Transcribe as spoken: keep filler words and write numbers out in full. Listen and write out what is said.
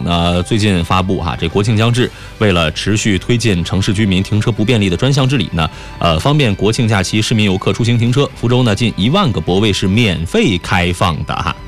呢最近发布哈，这国庆将至，为了持续推进城市居民停车不便利的专项治理呢，呃，方便国庆假期市民游客出行停车，福州呢近一万个泊位是免费开放的哈。